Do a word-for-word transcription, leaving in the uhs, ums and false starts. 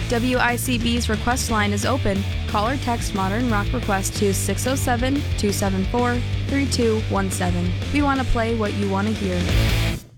W I C B's request line is open. Call or text Modern Rock Request to six oh seven, two seven four, three two one seven. We want to play what you want to hear.